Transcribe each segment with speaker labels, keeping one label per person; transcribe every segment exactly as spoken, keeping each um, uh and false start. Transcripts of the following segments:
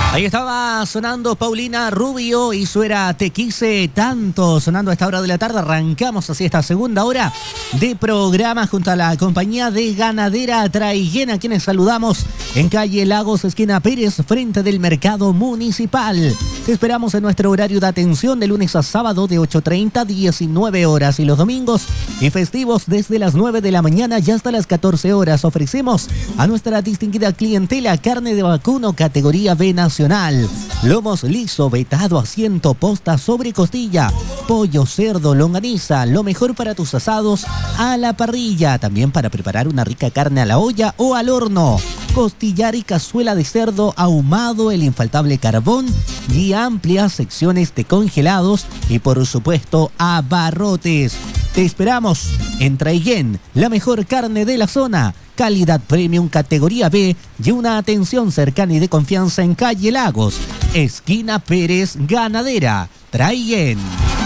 Speaker 1: Ahí estaba sonando Paulina Rubio y su era Te quise tanto, sonando a esta hora de la tarde. Arrancamos así esta segunda hora de programa junto a la compañía de Ganadera Traiguén, a quienes saludamos en calle Lagos, esquina Pérez, frente del Mercado Municipal. Te esperamos en nuestro horario de atención de lunes a sábado de ocho treinta a diecinueve horas y los domingos y festivos desde las nueve de la mañana y hasta las catorce horas. Ofrecemos a nuestra distinguida clientela carne de vacuno categoría B nacional, lomos liso, vetado, asiento, posta, sobre costilla, pollo, cerdo, longaniza, lo mejor para tus asados a la parrilla, también para preparar una rica carne a la olla o al horno, costillar y cazuela de cerdo ahumado, el infaltable carbón y amplias secciones de congelados y por supuesto abarrotes. Te esperamos en Traiguén, la mejor carne de la zona, calidad premium categoría B y una atención cercana y de confianza en calle Lagos, esquina Pérez, Ganadera Traiguén.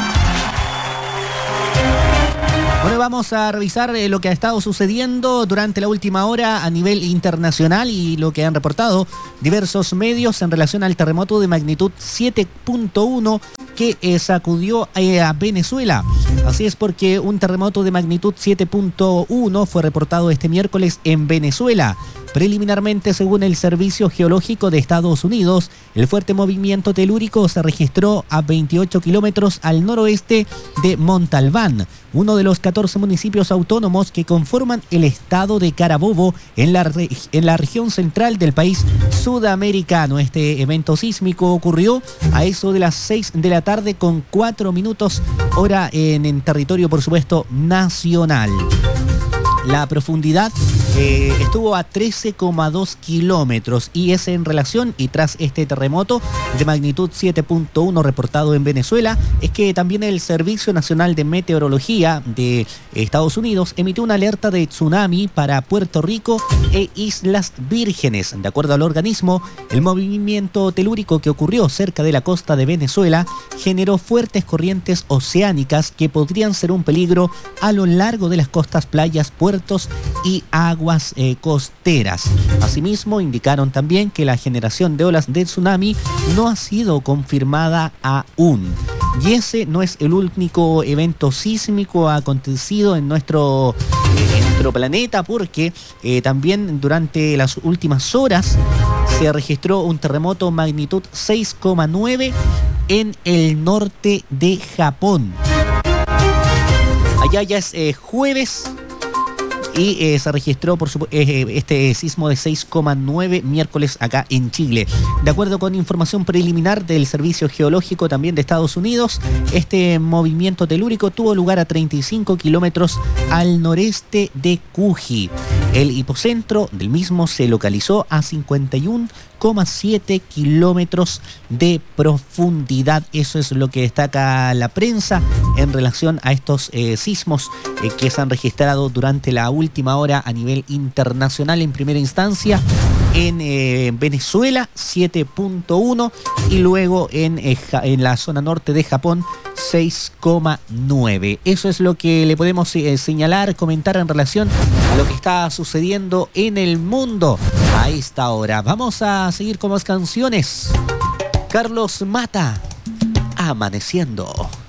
Speaker 1: Bueno, vamos a revisar eh, lo que ha estado sucediendo durante la última hora a nivel internacional y lo que han reportado diversos medios en relación al terremoto de magnitud siete punto uno que eh, sacudió eh, a Venezuela. Así es, porque un terremoto de magnitud siete punto uno fue reportado este miércoles en Venezuela. Preliminarmente, según el Servicio Geológico de Estados Unidos, el fuerte movimiento telúrico se registró a veintiocho kilómetros al noroeste de Montalbán, uno de los catorce municipios autónomos que conforman el estado de Carabobo en la, re- en la región central del país sudamericano. Este evento sísmico ocurrió a eso de las seis de la tarde con cuatro minutos, hora en, en territorio, por supuesto, nacional. La profundidad eh, estuvo a trece coma dos kilómetros y es en relación y tras este terremoto de magnitud siete punto uno reportado en Venezuela, es que también el Servicio Nacional de Meteorología de Estados Unidos emitió una alerta de tsunami para Puerto Rico e Islas Vírgenes. De acuerdo al organismo, el movimiento telúrico que ocurrió cerca de la costa de Venezuela generó fuertes corrientes oceánicas que podrían ser un peligro a lo largo de las costas, playas, puertos y aguas eh, costeras. Asimismo, indicaron también que la generación de olas de tsunami no ha sido confirmada aún. Y ese no es el único evento sísmico acontecido en nuestro, eh, en nuestro planeta, porque eh, también durante las últimas horas se registró un terremoto magnitud seis coma nueve en el norte de Japón. Allá ya es eh, jueves. Y eh, se registró por supuesto eh, este sismo de seis coma nueve miércoles acá en Chile. De acuerdo con información preliminar del Servicio Geológico también de Estados Unidos, este movimiento telúrico tuvo lugar a treinta y cinco kilómetros al noreste de Kuji. El hipocentro del mismo se localizó a cincuenta y uno coma siete kilómetros de profundidad. Eso es lo que destaca la prensa en relación a estos eh, sismos eh, que se han registrado durante la última hora a nivel internacional. En primera instancia en eh, Venezuela siete punto uno y luego en, eh, en la zona norte de Japón seis coma nueve. Eso es lo que le podemos eh, señalar, comentar en relación a lo que está sucediendo en el mundo a esta hora. Vamos a seguir con más canciones. Carlos Mata, Amaneciendo.